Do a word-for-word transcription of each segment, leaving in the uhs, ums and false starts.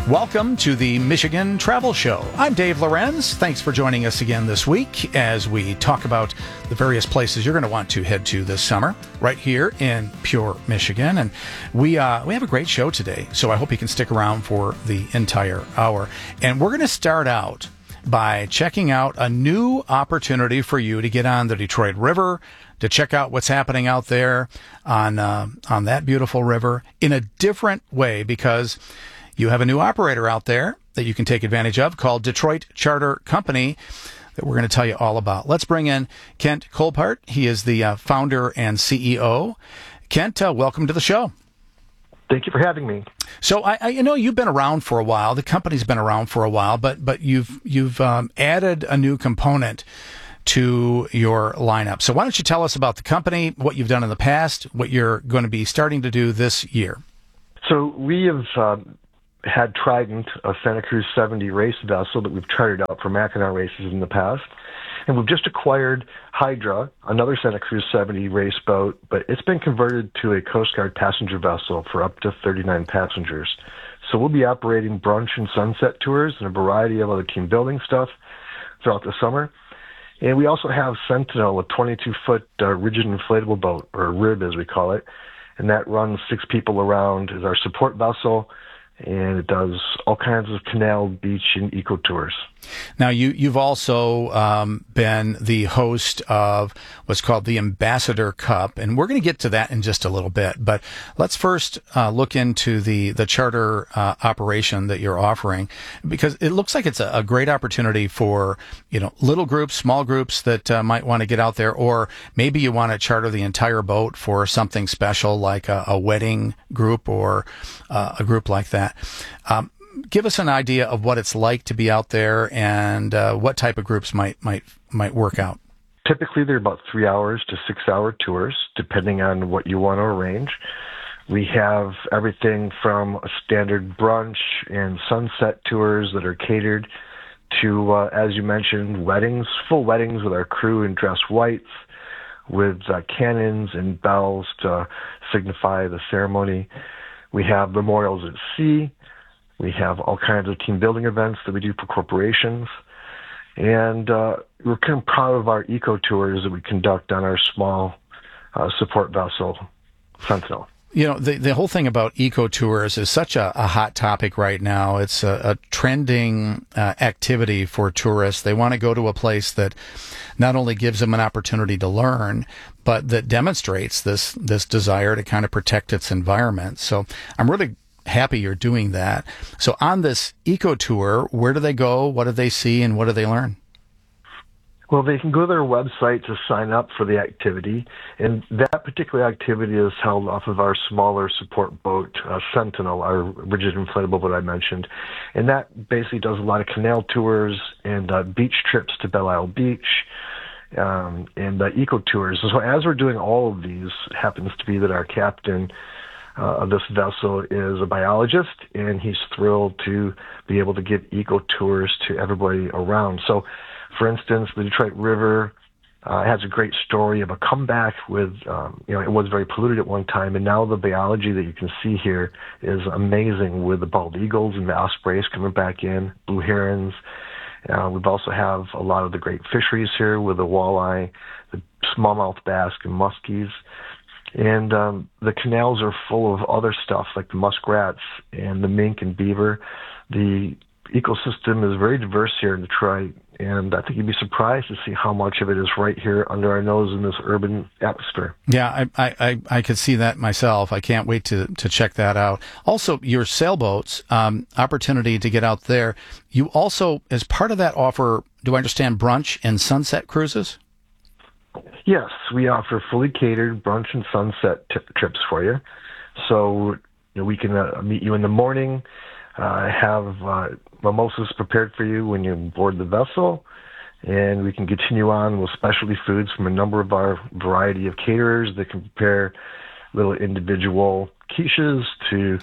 Welcome to the Michigan Travel Show. I'm Dave Lorenz. Thanks for joining us again this week as we talk about the various places you're going to want to head to this summer, right here in Pure, Michigan. And we uh, we have a great show today, so I hope you can stick around for the entire hour. And we're going to start out by checking out a new opportunity for you to get on the Detroit River, to check out what's happening out there on uh, on that beautiful river in a different way, because you have a new operator out there that you can take advantage of called Detroit Charter Company that we're going to tell you all about. Let's bring in Kent Colpart. He is the uh, founder and C E O. Kent, uh, welcome to the show. Thank you for having me. So I, I you know you've been around for a while. The company's been around for a while, but but you've you've um, added a new component to your lineup. So why don't you tell us about the company, what you've done in the past, what you're going to be starting to do this year? So we have uh, had Trident, a Santa Cruz seventy race vessel that we've chartered out for Mackinac races in the past. And we've just acquired Hydra, another Santa Cruz seventy race boat, but it's been converted to a Coast Guard passenger vessel for up to thirty-nine passengers. So we'll be operating brunch and sunset tours and a variety of other team building stuff throughout the summer. And we also have Sentinel, a twenty-two foot uh, rigid inflatable boat, or rib as we call it, and that runs six people around as our support vessel, and it does all kinds of canal, beach, and eco tours. Now, you, you've also um, been the host of what's called the Ambassador Cup, and we're going to get to that in just a little bit. But let's first uh, look into the, the charter uh, operation that you're offering, because it looks like it's a, a great opportunity for, you know, little groups, small groups that uh, might want to get out there, or maybe you want to charter the entire boat for something special like a, a wedding group or uh, a group like that. Um, Give us an idea of what it's like to be out there and uh, what type of groups might might might work out. Typically, they're about three hours to six-hour tours, depending on what you want to arrange. We have everything from a standard brunch and sunset tours that are catered to, uh, as you mentioned, weddings, full weddings with our crew in dress whites, with uh, cannons and bells to signify the ceremony. We have memorials at sea. We have all kinds of team building events that we do for corporations. And uh, we're kind of proud of our eco tours that we conduct on our small uh, support vessel, Sentinel. You know, the, the whole thing about eco tours is such a, a hot topic right now. It's a, a trending uh, activity for tourists. They want to go to a place that not only gives them an opportunity to learn, but that demonstrates this, this desire to kind of protect its environment. So I'm really happy you're doing that. So on this eco tour, where do they go? What do they see? And what do they learn? Well, they can go to their website to sign up for the activity. And that particular activity is held off of our smaller support boat, uh, Sentinel, our rigid inflatable boat I mentioned. And that basically does a lot of canal tours and uh, beach trips to Belle Isle Beach, um, and uh, eco tours. So as we're doing all of these, it happens to be that our captain Uh, of this vessel is a biologist, and he's thrilled to be able to give eco tours to everybody around. So, for instance, the Detroit River uh, has a great story of a comeback with, um, you know, it was very polluted at one time, and now the biology that you can see here is amazing with the bald eagles and the ospreys coming back in, blue herons. Uh, we've also have a lot of the great fisheries here with the walleye, the smallmouth bass, and muskies. And um, the canals are full of other stuff like the muskrats and the mink and beaver. The ecosystem is very diverse here in Detroit, and I think you'd be surprised to see how much of it is right here under our nose in this urban atmosphere. Yeah, I I, I could see that myself. I can't wait to, to check that out. Also, your sailboats, um, opportunity to get out there. You also, as part of that offer, do I understand brunch and sunset cruises? Yes, we offer fully catered brunch and sunset t- trips for you. So you know, we can uh, meet you in the morning, uh, have uh, mimosas prepared for you when you board the vessel, and we can continue on with specialty foods from a number of our variety of caterers that can prepare little individual quiches to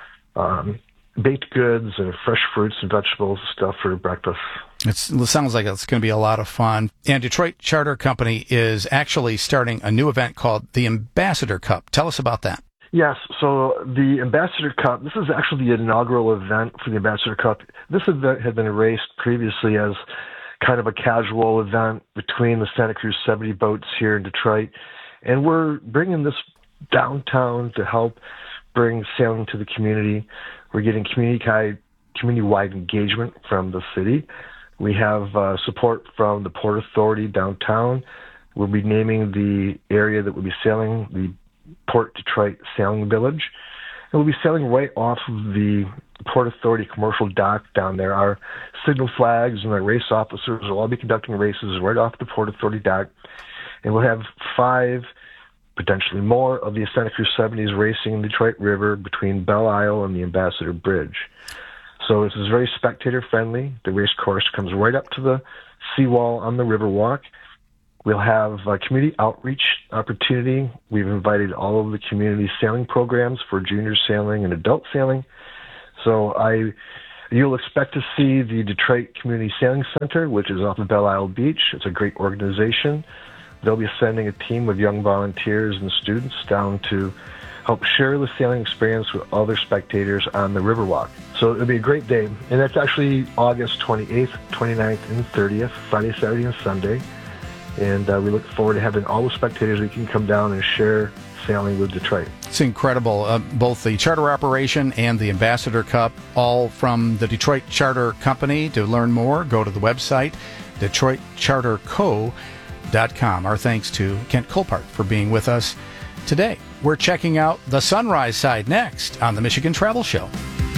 um, baked goods and fresh fruits and vegetables stuff for breakfast. It's, it sounds like it's going to be a lot of fun. And Detroit Charter Company is actually starting a new event called the Ambassador Cup. Tell us about that. Yes, so the Ambassador Cup, this is actually the inaugural event for the Ambassador Cup. This event had been raced previously as kind of a casual event between the Santa Cruz seventy boats here in Detroit, and we're bringing this downtown to help bring sailing to the community. We're getting community community-wide engagement from the city. We have uh, support from the Port Authority downtown. We'll be naming the area that we'll be sailing the Port Detroit Sailing Village. And we'll be sailing right off of the Port Authority commercial dock down there. Our signal flags and our race officers will all be conducting races right off the Port Authority dock. And we'll have five, potentially more, of the Santa Cruz seventies racing in the Detroit River between Belle Isle and the Ambassador Bridge. So this is very spectator-friendly. The race course comes right up to the seawall on the Riverwalk. We'll have a community outreach opportunity. We've invited all of the community sailing programs for junior sailing and adult sailing. So I, you'll expect to see the Detroit Community Sailing Center, which is off of Belle Isle Beach. It's a great organization. They'll be sending a team of young volunteers and students down to help share the sailing experience with other spectators on the Riverwalk. So it'll be a great day. And that's actually August twenty-eighth, twenty-ninth, and thirtieth, Friday, Saturday, and Sunday. And uh, we look forward to having all the spectators that can come down and share sailing with Detroit. It's incredible. Uh, both the charter operation and the Ambassador Cup, all from the Detroit Charter Company. To learn more, go to the website, detroit charter co dot com. Our thanks to Kent Colpart for being with us today. We're checking out the Sunrise side next on the Michigan Travel Show.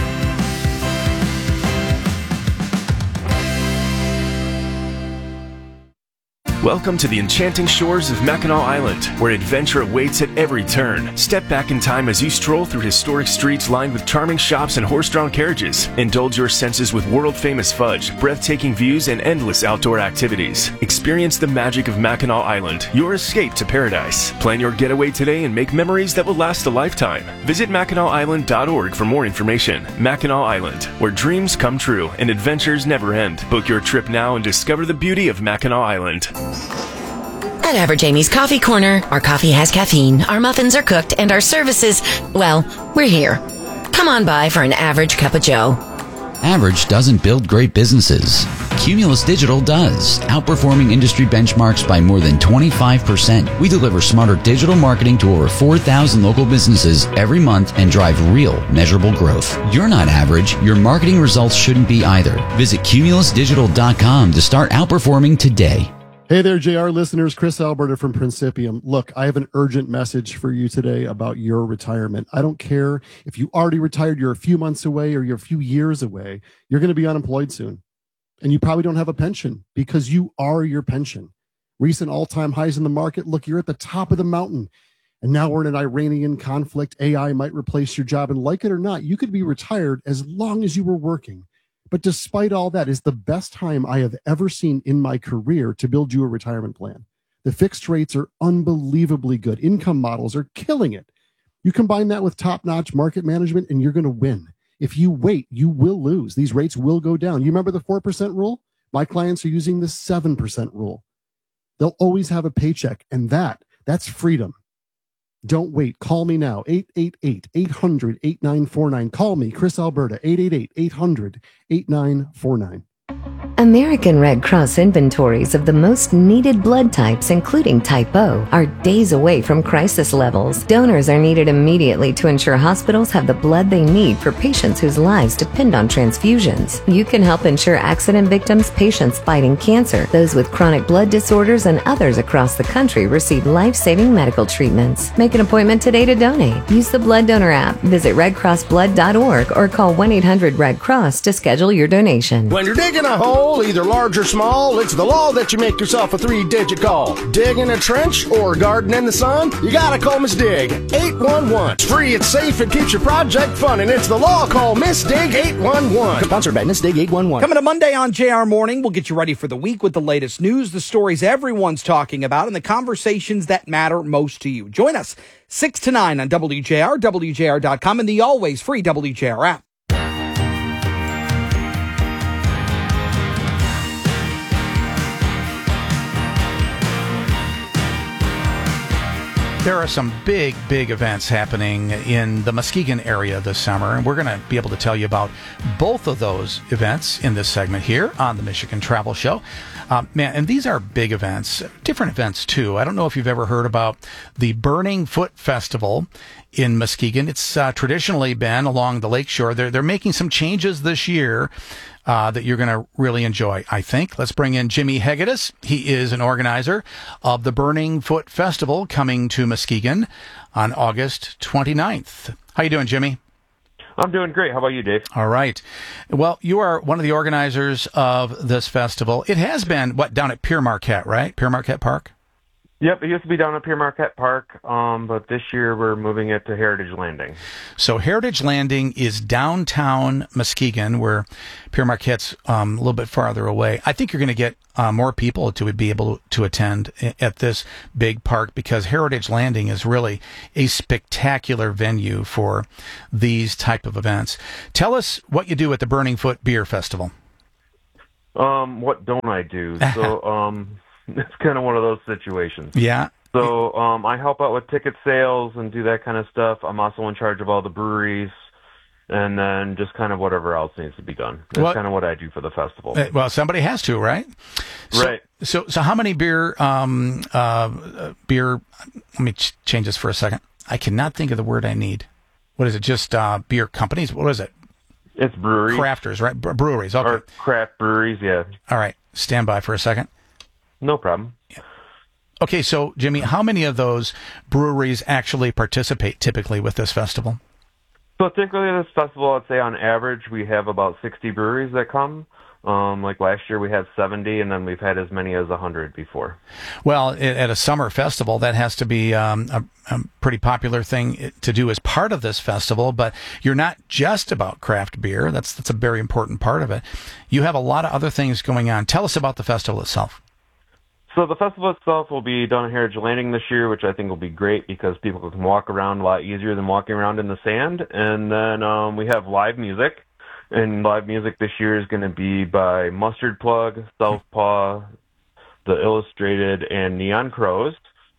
Welcome to the enchanting shores of Mackinac Island, where adventure awaits at every turn. Step back in time as you stroll through historic streets lined with charming shops and horse-drawn carriages. Indulge your senses with world-famous fudge, breathtaking views, and endless outdoor activities. Experience the magic of Mackinac Island, your escape to paradise. Plan your getaway today and make memories that will last a lifetime. Visit Mackinac Island dot org for more information. Mackinac Island, where dreams come true and adventures never end. Book your trip now and discover the beauty of Mackinac Island. At Average Amy's Coffee Corner, our coffee has caffeine, our muffins are cooked, and our services, well, we're here. Come on by for an average cup of joe. Average doesn't build great businesses. Cumulus Digital does, outperforming industry benchmarks by more than twenty-five percent. We deliver smarter digital marketing to over four thousand local businesses every month and drive real, measurable growth. You're not average. Your marketing results shouldn't be either. Visit cumulus digital dot com to start outperforming today. Hey there, J R listeners. Chris Alberta from Principium. Look, I have an urgent message for you today about your retirement. I don't care if you already retired, you're a few months away, or you're a few years away. You're going to be unemployed soon. And you probably don't have a pension because you are your pension. Recent all-time highs in the market. Look, you're at the top of the mountain. And now we're in an Iranian conflict. A I might replace your job. And like it or not, you could be retired as long as you were working. But despite all that, is the best time I have ever seen in my career to build you a retirement plan. The fixed rates are unbelievably good. Income models are killing it. You combine that with top-notch market management, and you're going to win. If you wait, you will lose. These rates will go down. You remember the four percent rule? My clients are using the seven percent rule. They'll always have a paycheck, and that, that's freedom. Don't wait. Call me now. eight eight eight, eight hundred, eight nine four nine. Call me, Chris Alberta, eight eight eight, eight hundred, eight nine four nine. American Red Cross inventories of the most needed blood types, including type O, are days away from crisis levels. Donors are needed immediately to ensure hospitals have the blood they need for patients whose lives depend on transfusions. You can help ensure accident victims, patients fighting cancer, those with chronic blood disorders, and others across the country receive life-saving medical treatments. Make an appointment today to donate. Use the Blood Donor app, visit red cross blood dot org, or call one eight hundred red cross to schedule your donation. When you're digging a hole, either large or small, it's the law that you make yourself a three-digit call. Dig in a trench or garden in the sun, you gotta call Miss Dig. eight one one. It's free, it's safe, it keeps your project fun, and it's the law. Call Miss Dig eight one one. Sponsored by Miss Dig eight one one. Coming to Monday on J R Morning, we'll get you ready for the week with the latest news, the stories everyone's talking about, and the conversations that matter most to you. Join us six to nine on W J R, W J R dot com, and the always free W J R app. There are some big, big events happening in the Muskegon area this summer, and we're going to be able to tell you about both of those events in this segment here on the Michigan Travel Show. Uh, man, and these are big events, different events too. I don't know if you've ever heard about the Burning Foot Festival in Muskegon. It's uh, traditionally been along the lakeshore. They're, they're making some changes this year uh, that you're going to really enjoy, I think. Let's bring in Jimmy Hegedus. He is an organizer of the Burning Foot Festival coming to Muskegon on August twenty-ninth. How you doing, Jimmy? I'm doing great. How about you, Dave? All right. Well, you are one of the organizers of this festival. It has been, what, down at Pierre Marquette, right? Pierre Marquette Park? Yep, it used to be down at Pierre Marquette Park, um, but this year we're moving it to Heritage Landing. So Heritage Landing is downtown Muskegon, where Pierre Marquette's um, a little bit farther away. I think you're going to get uh, more people to be able to attend at this big park, because Heritage Landing is really a spectacular venue for these type of events. Tell us what you do at the Burning Foot Beer Festival. Um, what don't I do? So, um... it's kind of one of those situations. Yeah. So um, I help out with ticket sales and do that kind of stuff. I'm also in charge of all the breweries, and then just kind of whatever else needs to be done. That's well, kind of what I do for the festival. Uh, well, somebody has to, right? So, right. So, so how many beer, um, uh, beer, let me ch- change this for a second. I cannot think of the word I need. What is it? Just uh, beer companies? What is it? It's breweries. Crafters, right? Bre- breweries, okay. Or craft breweries, yeah. All right. Stand by for a second. No problem. Yeah. Okay, so, Jimmy, how many of those breweries actually participate typically with this festival? So typically this festival, I'd say on average, we have about sixty breweries that come. Um, like last year we had seventy, and then we've had as many as one hundred before. Well, at a summer festival, that has to be um, a, a pretty popular thing to do as part of this festival, but you're not just about craft beer. That's, that's a very important part of it. You have a lot of other things going on. Tell us about the festival itself. So the festival itself will be done at Heritage Landing this year, which I think will be great because people can walk around a lot easier than walking around in the sand. And then um, we have live music, and live music this year is going to be by Mustard Plug, Southpaw, The Illustrated, and Neon Crows.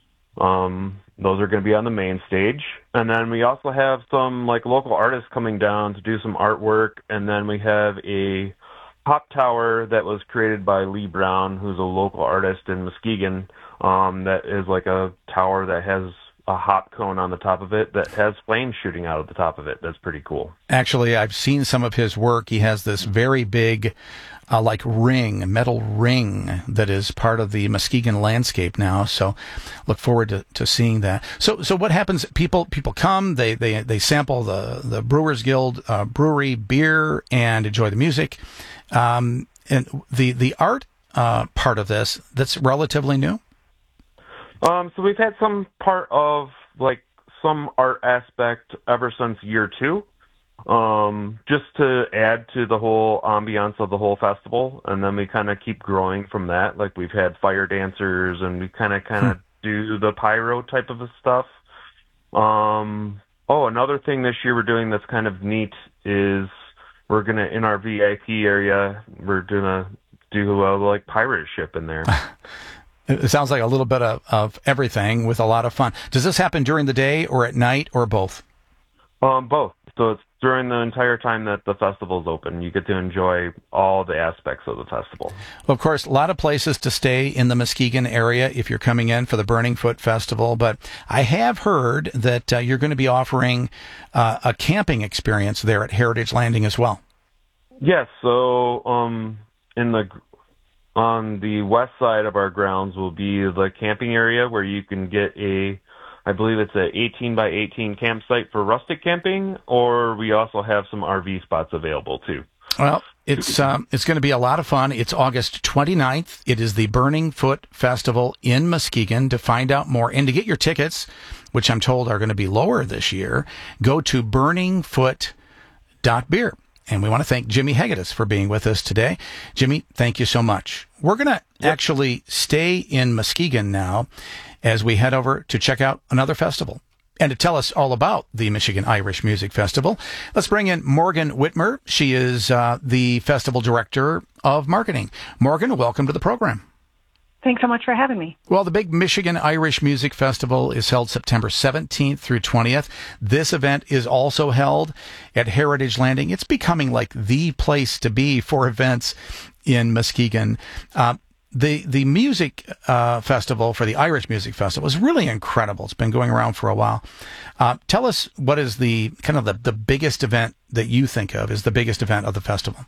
Um, those are going to be on the main stage. And then we also have some like local artists coming down to do some artwork, and then we have a Pop Tower that was created by Lee Brown, who's a local artist in Muskegon, um, that is like a tower that has a hop cone on the top of it that has flames shooting out of the top of it. That's pretty cool. Actually, I've seen some of his work. He has this very big, uh, like ring, metal ring that is part of the Muskegon landscape now. So look forward to, to seeing that. So so what happens? People people come, they they, they sample the, the Brewers Guild uh, brewery beer and enjoy the music. Um, and the, the art uh, part of this, that's relatively new? Um, so we've had some part of, like, some art aspect ever since year two, um, just to add to the whole ambiance of the whole festival. And then we kind of keep growing from that. Like, we've had fire dancers, and we kind of kind of hmm. do the pyro type of stuff. Um, oh, another thing this year we're doing that's kind of neat is we're going to, in our V I P area, we're going to do a, like, pirate ship in there. It sounds like a little bit of, of everything with a lot of fun. Does this happen during the day or at night or both? Um, both. So it's during the entire time that the festival's open. You get to enjoy all the aspects of the festival. Well, of course, a lot of places to stay in the Muskegon area if you're coming in for the Burning Foot Festival. But I have heard that uh, you're going to be offering uh, a camping experience there at Heritage Landing as well. Yes. So um, in the on the west side of our grounds will be the camping area where you can get a, I believe it's a eighteen by eighteen campsite for rustic camping, or we also have some R V spots available too. Well, it's um, it's going to be a lot of fun. It's August twenty-ninth. It is the Burning Foot Festival in Muskegon. To find out more and to get your tickets, which I'm told are going to be lower this year, go to burning foot dot beer. And we want to thank Jimmy Hegedus for being with us today. Jimmy, thank you so much. We're going to yep. actually stay in Muskegon now as we head over to check out another festival. And to tell us all about the Michigan Irish Music Festival, let's bring in Morgan Whitmer. She is uh, the festival director of marketing. Morgan, welcome to the program. Thanks so much for having me. Well, the big Michigan Irish Music Festival is held September seventeenth through twentieth. This event is also held at Heritage Landing. It's becoming like the place to be for events in Muskegon. Uh, the the music uh, festival for the Irish Music Festival is really incredible. It's been going around for a while. Uh, tell us what is the kind of the, the biggest event that you think of as the biggest event of the festival.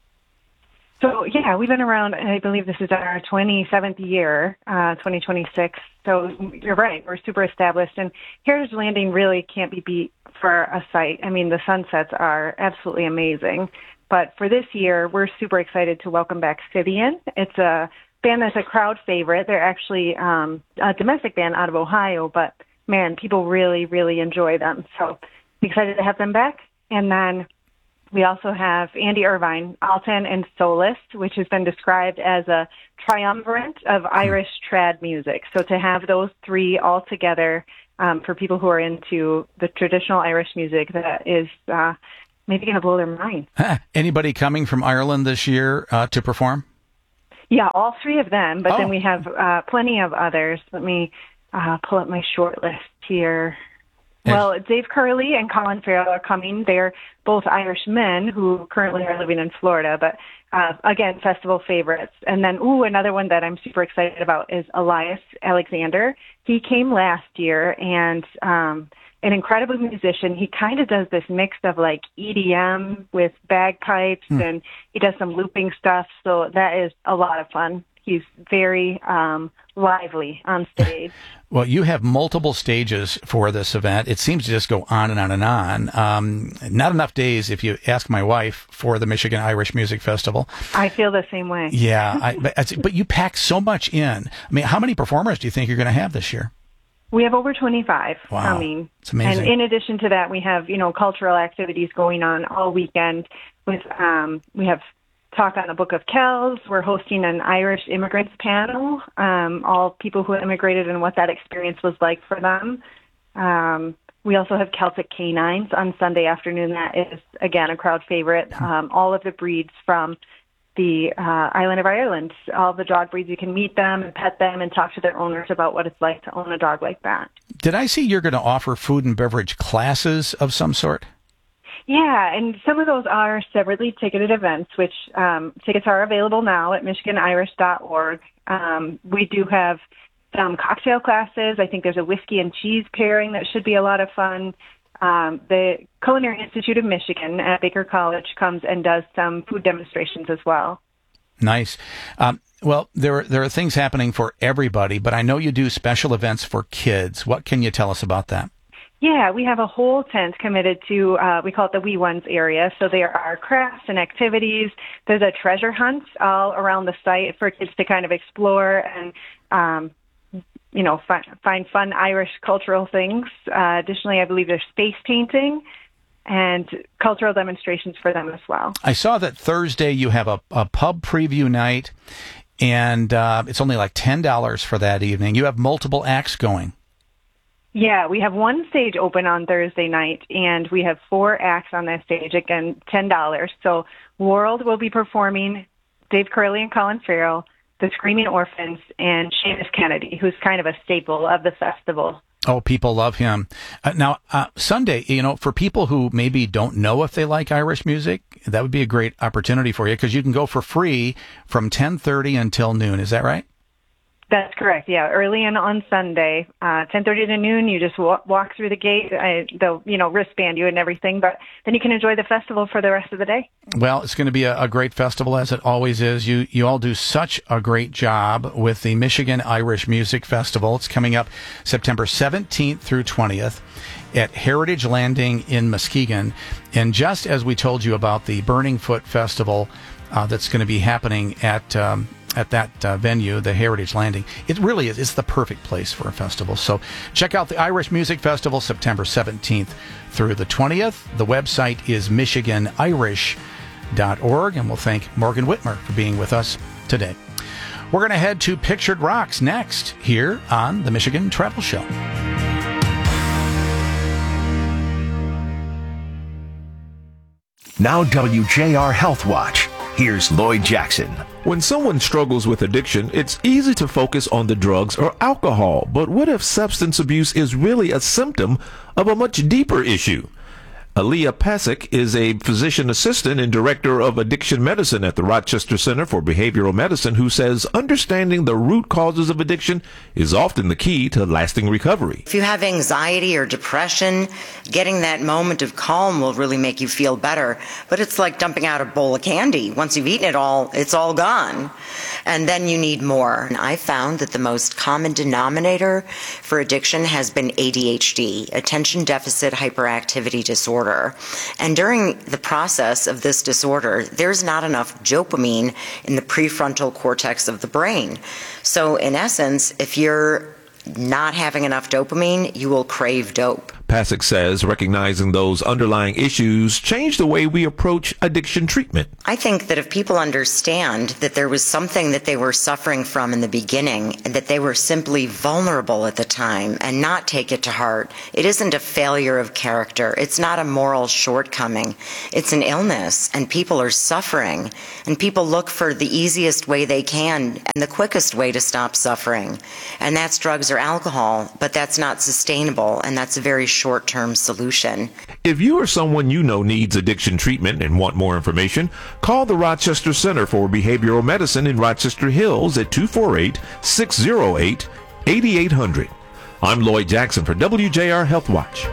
So, yeah, we've been around, I believe this is our twenty-seventh year, uh, twenty twenty-six. So you're right, we're super established. And Heritage Landing really can't be beat for a site. I mean, the sunsets are absolutely amazing. But for this year, we're super excited to welcome back Scythian. It's a band that's a crowd favorite. They're actually um, a domestic band out of Ohio, but, man, people really, really enjoy them. So excited to have them back. And then we also have Andy Irvine, Altan, and Solist, which has been described as a triumvirate of Irish trad music. So to have those three all together um, for people who are into the traditional Irish music, that is uh, maybe going to blow their mind. Anybody coming from Ireland this year uh, to perform? Yeah, all three of them, but oh. then we have uh, plenty of others. Let me uh, pull up my short list here. Well, Dave Curley and Colin Farrell are coming. They're both Irish men who currently are living in Florida, but uh, again, festival favorites. And then, ooh, another one that I'm super excited about is Elias Alexander. He came last year and um, an incredible musician. He kind of does this mix of like E D M with bagpipes, hmm. and he does some looping stuff. So that is a lot of fun. He's very um, lively on stage. Well, you have multiple stages for this event. It seems to just go on and on and on. Um, not enough days, if you ask my wife, for the Michigan Irish Music Festival. I feel the same way. Yeah, I, but, but you pack so much in. I mean, how many performers do you think you're going to have this year? We have over twenty-five wow. coming. It's amazing. And in addition to that, we have, you know, cultural activities going on all weekend. With um, we have Talk on the Book of Kells. We're hosting an Irish immigrants panel, um, all people who immigrated and what that experience was like for them. Um, we also have Celtic Canines on Sunday afternoon. That is, again, a crowd favorite. Um, all of the breeds from the uh, island of Ireland, all the dog breeds, you can meet them and pet them and talk to their owners about what it's like to own a dog like that. Did I see you're going to offer food and beverage classes of some sort? Yeah, and some of those are separately ticketed events, which um, tickets are available now at michigan irish dot org. Um, we do have some cocktail classes. I think there's a whiskey and cheese pairing that should be a lot of fun. Um, the Culinary Institute of Michigan at Baker College comes and does some food demonstrations as well. Nice. Um, well, there are, there are things happening for everybody, but I know you do special events for kids. What can you tell us about that? Yeah, we have a whole tent committed to, uh, we call it the Wee Ones area. So there are crafts and activities. There's a treasure hunt all around the site for kids to kind of explore and, um, you know, find, find fun Irish cultural things. Uh, additionally, I believe there's space painting and cultural demonstrations for them as well. I saw that Thursday you have a, a pub preview night, and uh, it's only like ten dollars for that evening. You have multiple acts going. Yeah, we have one stage open on Thursday night, and we have four acts on that stage, again, ten dollars. So World will be performing, Dave Curley and Colin Farrell, the Screaming Orphans, and Seamus Kennedy, who's kind of a staple of the festival. Oh, people love him. Uh, now, uh, Sunday, you know, for people who maybe don't know if they like Irish music, that would be a great opportunity for you, because you can go for free from ten thirty until noon. Is that right? That's correct. Yeah, early and on Sunday, uh, ten thirty to noon. You just walk, walk through the gate. I, they'll, you know, wristband you and everything, but then you can enjoy the festival for the rest of the day. Well, it's going to be a, a great festival, as it always is. You you all do such a great job with the Michigan Irish Music Festival. It's coming up September seventeenth through twentieth at Heritage Landing in Muskegon. And just as we told you about the Burning Foot Festival uh, that's going to be happening at um, at that uh, venue, the Heritage Landing, it really is. It's the perfect place for a festival. So check out the Irish Music Festival, September seventeenth through the twentieth. The website is michigan irish dot org, and we'll thank Morgan Whitmer for being with us today. We're going to head to Pictured Rocks next here on the Michigan Travel Show. Now W J R Health Watch. Here's Lloyd Jackson. When someone struggles with addiction, it's easy to focus on the drugs or alcohol. But what if substance abuse is really a symptom of a much deeper issue? Aaliyah Pasek is a physician assistant and director of addiction medicine at the Rochester Center for Behavioral Medicine, who says understanding the root causes of addiction is often the key to lasting recovery. If you have anxiety or depression, getting that moment of calm will really make you feel better. But it's like dumping out a bowl of candy. Once you've eaten it all, it's all gone. And then you need more. And I found that the most common denominator for addiction has been A D H D, attention deficit hyperactivity disorder. And during the process of this disorder, there's not enough dopamine in the prefrontal cortex of the brain. So in essence, if you're not having enough dopamine, you will crave dope. Pasek says recognizing those underlying issues change the way we approach addiction treatment. I think that if people understand that there was something that they were suffering from in the beginning and that they were simply vulnerable at the time and not take it to heart, it isn't a failure of character. It's not a moral shortcoming. It's an illness, and people are suffering, and people look for the easiest way they can and the quickest way to stop suffering. And that's drugs or alcohol, but that's not sustainable, and that's a very short-term solution. If you or someone you know needs addiction treatment and want more information, call the Rochester Center for Behavioral Medicine in Rochester Hills at two four eight, six zero eight, eight eight zero zero. I'm Lloyd Jackson for W J R Health Watch.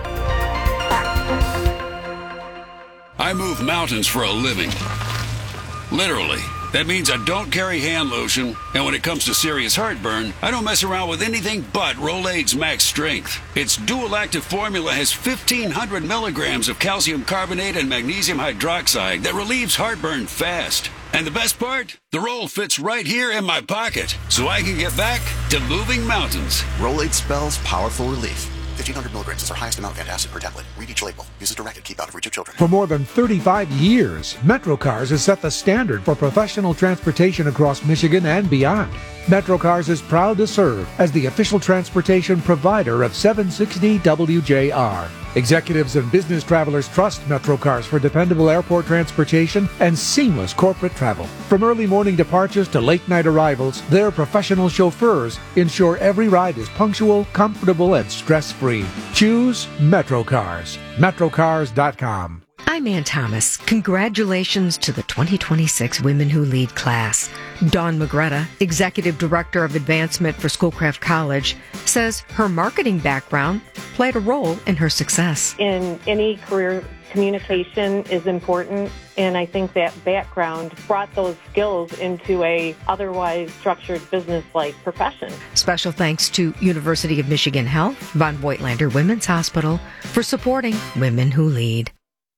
I move mountains for a living. Literally. That means I don't carry hand lotion, and when it comes to serious heartburn, I don't mess around with anything but Rolaids Max Strength. Its dual-active formula has fifteen hundred milligrams of calcium carbonate and magnesium hydroxide that relieves heartburn fast. And the best part? The roll fits right here in my pocket, so I can get back to moving mountains. Rolaids spells powerful relief. fifteen hundred milligrams is our highest amount of antacid per tablet. Read each label. Use as directed. Keep out of reach of children. For more than thirty-five years, MetroCars has set the standard for professional transportation across Michigan and beyond. MetroCars is proud to serve as the official transportation provider of seven sixty W J R. Executives and business travelers trust MetroCars for dependable airport transportation and seamless corporate travel. From early morning departures to late night arrivals, their professional chauffeurs ensure every ride is punctual, comfortable, and stress-free. Choose MetroCars. Metrocars dot com. I'm Ann Thomas. Congratulations to the twenty twenty-six Women Who Lead class. Dawn Magretta, Executive Director of Advancement for Schoolcraft College, says her marketing background played a role in her success. In any career, communication is important, and I think that background brought those skills into a otherwise structured business-like profession. Special thanks to University of Michigan Health, Von Voigtlander Women's Hospital, for supporting Women Who Lead.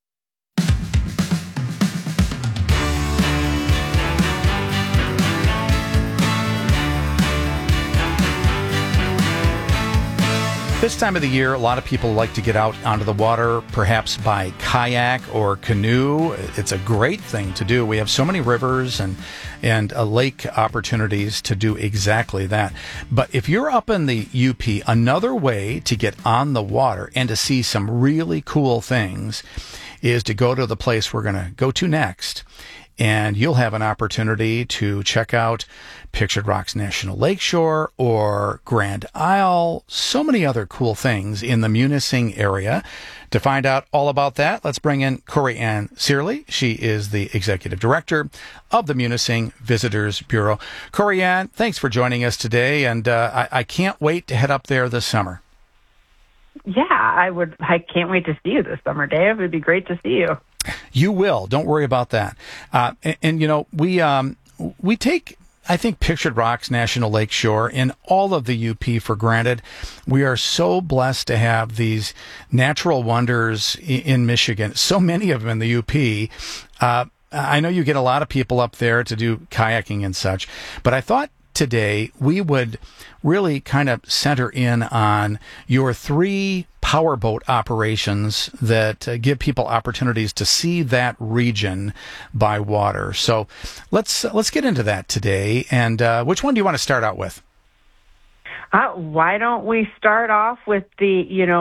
This time of the year, a lot of people like to get out onto the water, perhaps by kayak or canoe. It's a great thing to do. We have so many rivers and and uh, lake opportunities to do exactly that. But if you're up in the U P, another way to get on the water and to see some really cool things is to go to the place we're going to go to next. And you'll have an opportunity to check out Pictured Rocks National Lakeshore or Grand Isle, so many other cool things in the Munising area. To find out all about that, let's bring in Corey Ann Searley. She is the Executive Director of the Munising Visitors Bureau. Corey Ann, thanks for joining us today, and uh, I, I can't wait to head up there this summer. Yeah, I would. I can't wait to see you this summer, Dave. It'd be great to see you. You will. Don't worry about that. Uh, and, and, you know, we um, we take, I think, Pictured Rocks National Lakeshore in all of the U P for granted. We are so blessed to have these natural wonders in, in Michigan, so many of them in the U P. Uh, I know you get a lot of people up there to do kayaking and such, but I thought today we would really kind of center in on your three powerboat operations that uh, give people opportunities to see that region by water. So let's uh, let's get into that today. And uh, which one do you want to start out with? Uh, why don't we start off with the, you know,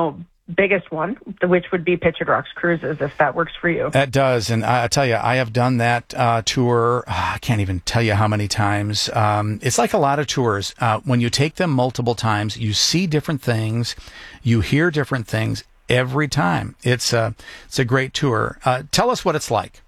biggest one, which would be Pictured Rocks Cruises, if that works for you. That does, and I, I tell you, I have done that uh, tour. Uh, I can't even tell you how many times. Um, it's like a lot of tours. Uh, when you take them multiple times, you see different things, you hear different things every time. It's a it's a great tour. Uh, tell us what it's like.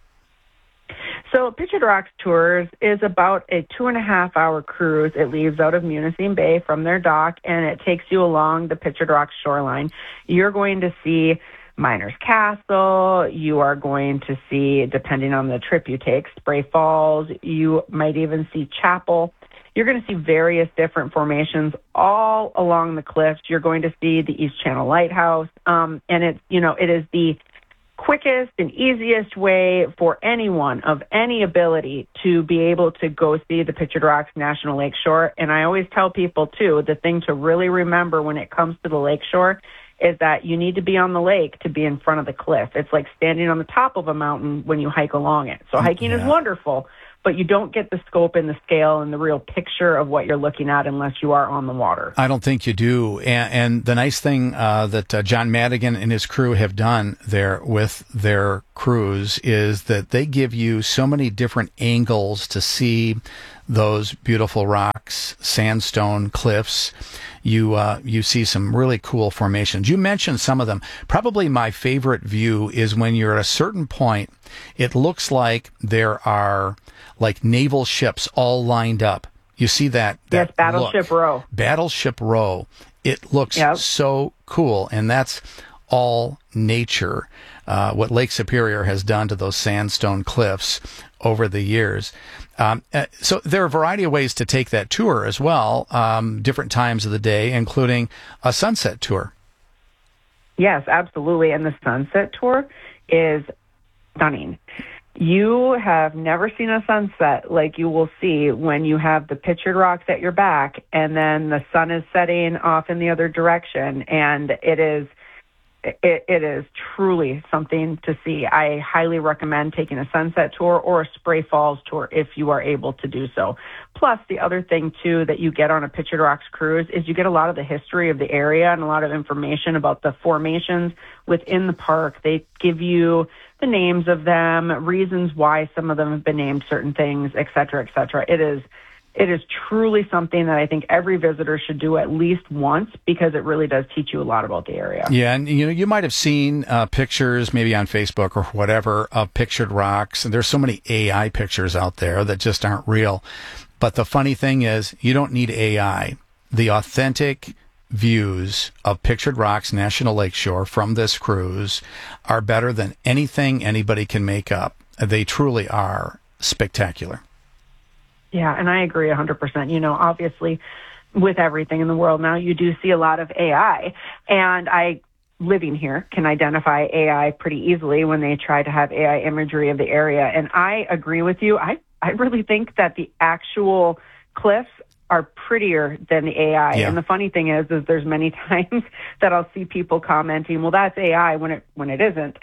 So Pictured Rocks Tours is about a two and a half hour cruise. It leaves out of Munising Bay from their dock, and it takes you along the Pictured Rocks shoreline. You're going to see Miners Castle. You are going to see, depending on the trip you take, Spray Falls. You might even see Chapel. You're going to see various different formations all along the cliffs. You're going to see the East Channel Lighthouse, um, and it's, you know, it is the quickest and easiest way for anyone of any ability to be able to go see the Pictured Rocks National Lakeshore. And I always tell people, too, the thing to really remember when it comes to the lakeshore is that you need to be on the lake to be in front of the cliff. It's like standing on the top of a mountain when you hike along it. So hiking yeah. is wonderful, but you don't get the scope and the scale and the real picture of what you're looking at unless you are on the water. I don't think you do. And, and the nice thing uh, that uh, John Madigan and his crew have done there with their cruise is that they give you so many different angles to see those beautiful rocks, sandstone cliffs. You uh, you see some really cool formations. You mentioned some of them. Probably my favorite view is when you're at a certain point, it looks like there are like naval ships all lined up. You see that? that yes, Battleship look. Row. Battleship Row. It looks yep. so cool, and that's all nature. Uh, what Lake Superior has done to those sandstone cliffs over the years. Um, uh, so there are a variety of ways to take that tour as well, um, different times of the day, including a sunset tour. Yes, absolutely. And the sunset tour is stunning. You have never seen a sunset like you will see when you have the Pictured Rocks at your back and then the sun is setting off in the other direction, and it is It, it is truly something to see. I highly recommend taking a sunset tour or a Spray Falls tour if you are able to do so. Plus, the other thing, too, that you get on a Pictured Rocks cruise is you get a lot of the history of the area and a lot of information about the formations within the park. They give you the names of them, reasons why some of them have been named certain things, et cetera, et cetera. It is It is truly something that I think every visitor should do at least once because it really does teach you a lot about the area. Yeah, and you know, you might have seen uh, pictures maybe on Facebook or whatever of Pictured Rocks, and there's so many A I pictures out there that just aren't real. But the funny thing is, you don't need A I. The authentic views of Pictured Rocks National Lakeshore from this cruise are better than anything anybody can make up. They truly are spectacular. Yeah, and I agree one hundred percent. You know, obviously, with everything in the world now, you do see a lot of A I. And I, living here, can identify A I pretty easily when they try to have A I imagery of the area. And I agree with you. I, I really think that the actual cliffs are prettier than the A I. Yeah. And the funny thing is, is there's many times that I'll see people commenting, well, that's A I when it when it isn't.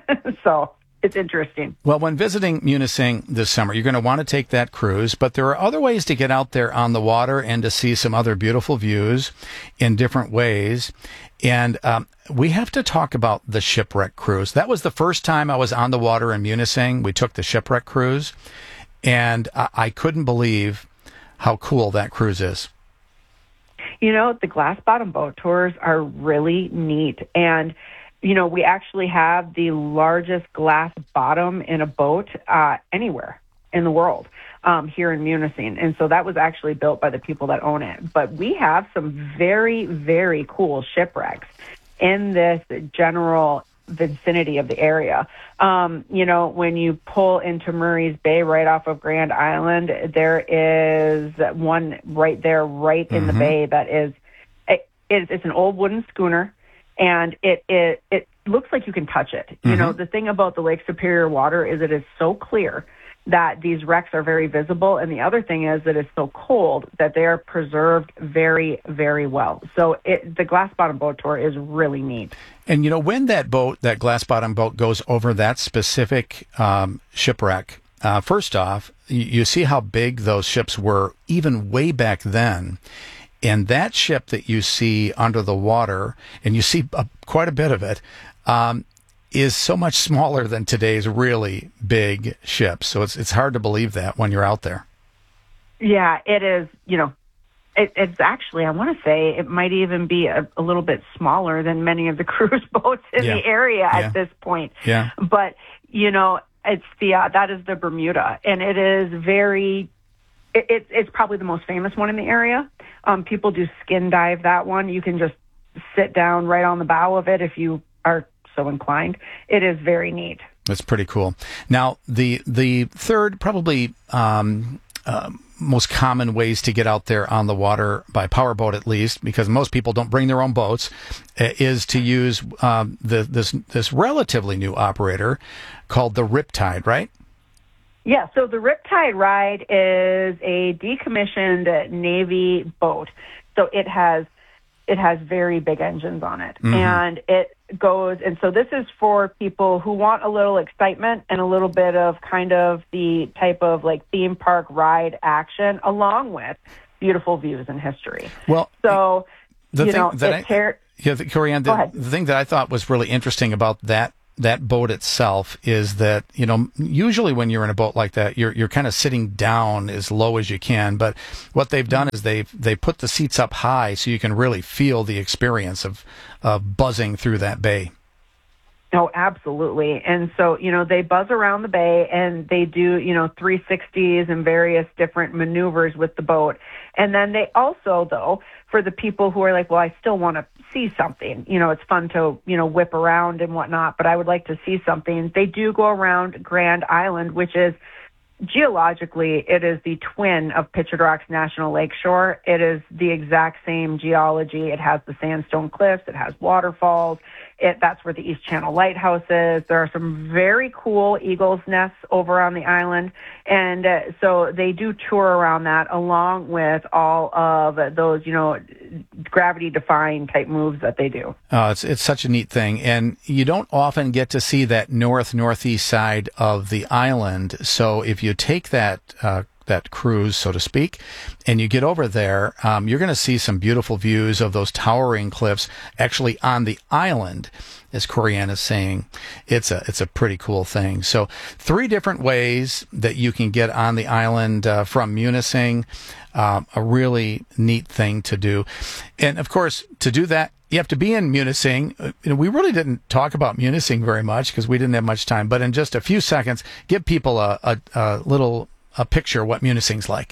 So it's interesting. Well, when visiting Munising this summer, you're going to want to take that cruise, but there are other ways to get out there on the water and to see some other beautiful views in different ways. And um, we have to talk about the shipwreck cruise. That was the first time I was on the water in Munising. We took the shipwreck cruise, and I, I couldn't believe how cool that cruise is. You know, the glass bottom boat tours are really neat. And you know, we actually have the largest glass bottom in a boat uh, anywhere in the world um, here in Munising. And so that was actually built by the people that own it. But we have some very, very cool shipwrecks in this general vicinity of the area. Um, you know, when you pull into Murray's Bay right off of Grand Island, there is one right there, right mm-hmm. in the bay that is, it, it's an old wooden schooner. And it, it it looks like you can touch it. You mm-hmm. know, the thing about the Lake Superior water is it is so clear that these wrecks are very visible. And the other thing is that it's so cold that they are preserved very, very well. So it, the glass bottom boat tour is really neat. And, you know, when that boat, that glass bottom boat goes over that specific um, shipwreck, uh, first off, you, you see how big those ships were even way back then. And that ship that you see under the water, and you see uh, quite a bit of it, um, is so much smaller than today's really big ships. So it's it's hard to believe that when you're out there. Yeah, it is. You know, it, it's actually, I want to say it might even be a, a little bit smaller than many of the cruise boats in Yeah. the area Yeah. at this point. Yeah. But, you know, it's the uh, that is the Bermuda, and it is very. It, it, it's probably the most famous one in the area. Um, people do skin dive that one. You can just sit down right on the bow of it if you are so inclined. It is very neat. That's pretty cool. Now, the the third, probably um, uh, most common ways to get out there on the water, by powerboat at least, because most people don't bring their own boats, uh, is to use um, the, this this relatively new operator called the Riptide, right? Yeah, so the Riptide Ride is a decommissioned Navy boat. So it has it has very big engines on it. Mhm. And it goes, and so this is for people who want a little excitement and a little bit of kind of the type of like theme park ride action, along with beautiful views and history. Well, so, the you thing know, that it's I, ter- yeah, the, Corianne, Go the, ahead. the thing that I thought was really interesting about that that boat itself is that, you know, usually when you're in a boat like that, you're you're kind of sitting down as low as you can. But what they've done is they've they put the seats up high so you can really feel the experience of of buzzing through that bay. Oh, absolutely. And so, you know, they buzz around the bay and they do, you know, three sixties and various different maneuvers with the boat. And then they also, though, for the people who are like, well, I still want to see something, you know, it's fun to, you know, whip around and whatnot, but I would like to see something. They do go around Grand Island, which is geologically, it is the twin of Pictured Rocks National Lakeshore. It is the exact same geology. It has the sandstone cliffs. It has waterfalls. It, that's where the East Channel Lighthouse is. There are some very cool eagle's nests over on the island. And uh, so they do tour around that along with all of those, you know, gravity-defying type moves that they do. Uh, it's it's such a neat thing, and you don't often get to see that north northeast side of the island. So if you take that uh, that cruise, so to speak, and you get over there, um, you're going to see some beautiful views of those towering cliffs actually on the island. As Corianne is saying, it's a it's a pretty cool thing. So three different ways that you can get on the island uh, from Munising. Um, a really neat thing to do. And of course, to do that, you have to be in Munising. Uh, you know, we really didn't talk about Munising very much because we didn't have much time, but in just a few seconds, give people a, a, a little a picture of what Munising's like.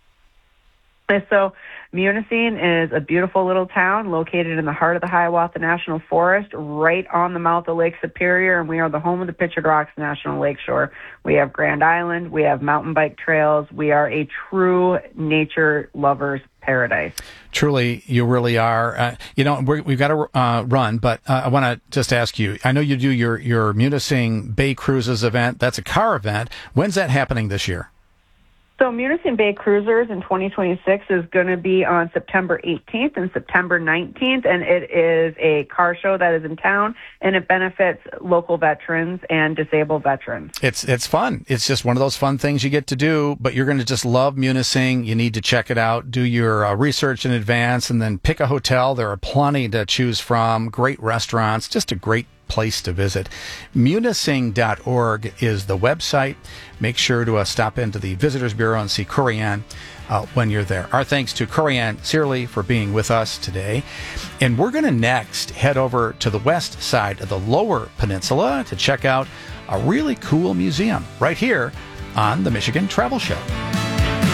So Munising is a beautiful little town located in the heart of the Hiawatha National Forest, right on the mouth of Lake Superior, and we are the home of the Pictured Rocks National Lakeshore. We have Grand Island, we have mountain bike trails, we are a true nature lover's paradise. Truly, you really are. Uh, you know, we're, we've got to uh, run, but uh, I want to just ask you, I know you do your, your Munising Bay Cruises event. That's a car event. When's that happening this year? So Munising Bay Cruisers in twenty twenty-six is going to be on September eighteenth and September nineteenth, and it is a car show that is in town, and it benefits local veterans and disabled veterans. It's it's fun. It's just one of those fun things you get to do, but you're going to just love Munising. You need to check it out. Do your uh, research in advance, and then pick a hotel. There are plenty to choose from. Great restaurants. Just a great place to visit. Munising dot org is the website. Make sure to uh, stop into the Visitors Bureau and see Corianne uh, when you're there. Our thanks to Corianne Searley for being with us today. And we're going to next head over to the west side of the Lower Peninsula to check out a really cool museum right here on the Michigan Travel Show.